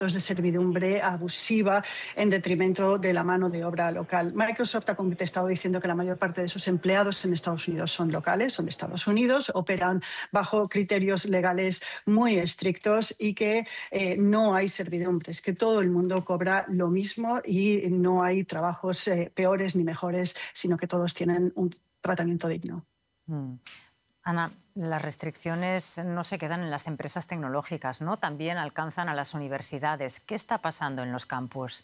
de servidumbre abusiva en detrimento de la mano de obra local. Microsoft ha contestado diciendo que la mayor parte de sus empleados en Estados Unidos son locales, son de Estados Unidos, operan bajo criterios legales muy estrictos y que no hay servidumbres, que todo el mundo cobra lo mismo y no hay trabajos peores ni mejores, sino que todos tienen un tratamiento digno. Ana, las restricciones no se quedan en las empresas tecnológicas, ¿no? También alcanzan a las universidades. ¿Qué está pasando en los campus?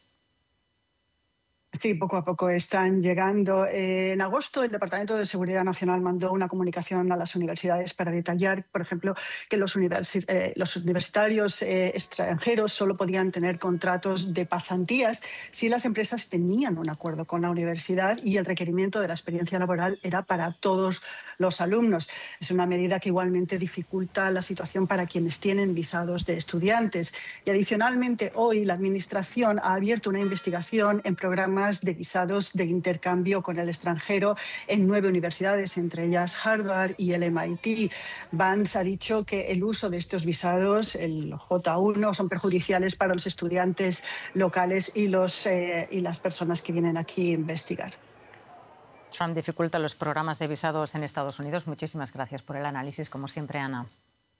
Sí, poco a poco están llegando. En agosto, el Departamento de Seguridad Nacional mandó una comunicación a las universidades para detallar, por ejemplo, que los universitarios extranjeros solo podían tener contratos de pasantías si las empresas tenían un acuerdo con la universidad y el requerimiento de la experiencia laboral era para todos los alumnos. Es una medida que igualmente dificulta la situación para quienes tienen visados de estudiantes. Y adicionalmente, hoy la Administración ha abierto una investigación en programas de visados de intercambio con el extranjero en 9 universidades, entre ellas Harvard y el MIT. Vance ha dicho que el uso de estos visados, el J1, son perjudiciales para los estudiantes locales y las personas que vienen aquí a investigar. Trump dificulta los programas de visados en Estados Unidos. Muchísimas gracias por el análisis, como siempre, Ana.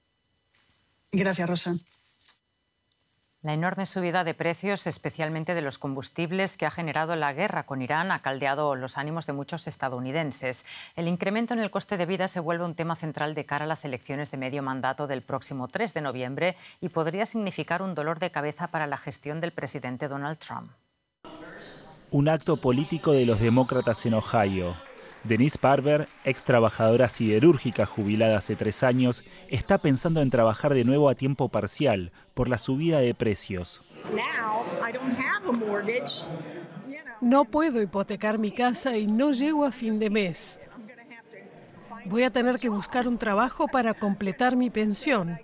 Gracias, Rosa. La enorme subida de precios, especialmente de los combustibles, que ha generado la guerra con Irán, ha caldeado los ánimos de muchos estadounidenses. El incremento en el coste de vida se vuelve un tema central de cara a las elecciones de medio mandato del próximo 3 de noviembre y podría significar un dolor de cabeza para la gestión del presidente Donald Trump. Un acto político de los demócratas en Ohio. Denise Barber, ex trabajadora siderúrgica jubilada hace 3 años, está pensando en trabajar de nuevo a tiempo parcial por la subida de precios. No puedo hipotecar mi casa y no llego a fin de mes. Voy a tener que buscar un trabajo para completar mi pensión.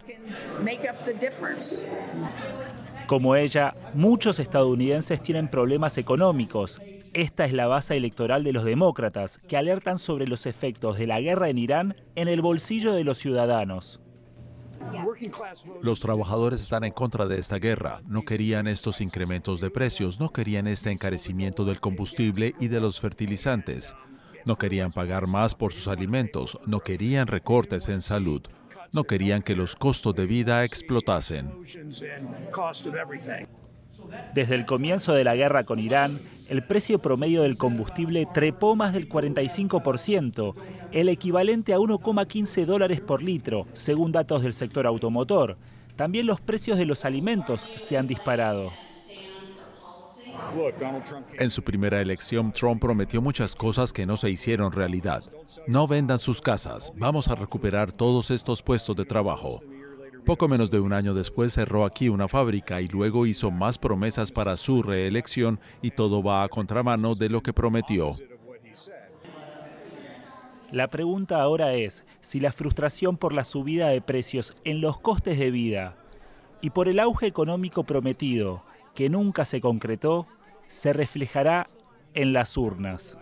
Como ella, muchos estadounidenses tienen problemas económicos. Esta es la base electoral de los demócratas, que alertan sobre los efectos de la guerra en Irán en el bolsillo de los ciudadanos. Los trabajadores están en contra de esta guerra. No querían estos incrementos de precios, no querían este encarecimiento del combustible y de los fertilizantes. No querían pagar más por sus alimentos, no querían recortes en salud. No querían que los costos de vida explotasen. Desde el comienzo de la guerra con Irán, el precio promedio del combustible trepó más del 45%, el equivalente a $1,15 por litro, según datos del sector automotor. También los precios de los alimentos se han disparado. En su primera elección, Trump prometió muchas cosas que no se hicieron realidad. No vendan sus casas, vamos a recuperar todos estos puestos de trabajo. Poco menos de un año después cerró aquí una fábrica y luego hizo más promesas para su reelección y todo va a contramano de lo que prometió. La pregunta ahora es si la frustración por la subida de precios en los costes de vida y por el auge económico prometido, que nunca se concretó, se reflejará en las urnas.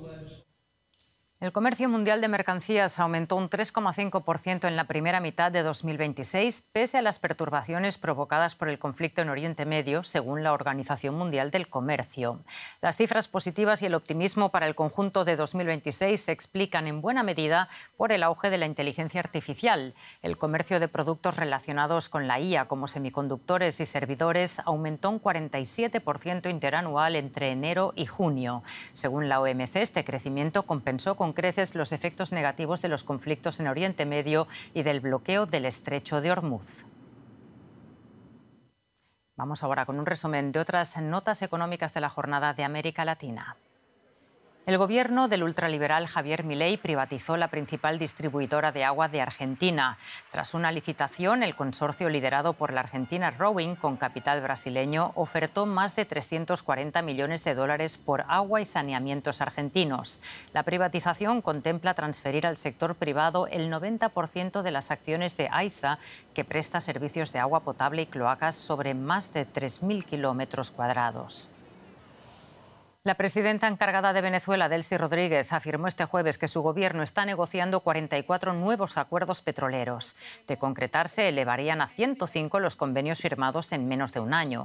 El comercio mundial de mercancías aumentó un 3,5% en la primera mitad de 2026, pese a las perturbaciones provocadas por el conflicto en Oriente Medio, según la Organización Mundial del Comercio. Las cifras positivas y el optimismo para el conjunto de 2026 se explican en buena medida por el auge de la inteligencia artificial. El comercio de productos relacionados con la IA, como semiconductores y servidores, aumentó un 47% interanual entre enero y junio. Según la OMC, este crecimiento compensó con creces los efectos negativos de los conflictos en Oriente Medio y del bloqueo del Estrecho de Hormuz. Vamos ahora con un resumen de otras notas económicas de la jornada de América Latina. El gobierno del ultraliberal Javier Milei privatizó la principal distribuidora de agua de Argentina. Tras una licitación, el consorcio liderado por la Argentina Rowing, con capital brasileño, ofertó más de 340 millones de dólares por agua y saneamientos argentinos. La privatización contempla transferir al sector privado el 90% de las acciones de AISA, que presta servicios de agua potable y cloacas sobre más de 3.000 kilómetros cuadrados. La presidenta encargada de Venezuela, Delcy Rodríguez, afirmó este jueves que su gobierno está negociando 44 nuevos acuerdos petroleros. De concretarse, elevarían a 105 los convenios firmados en menos de un año.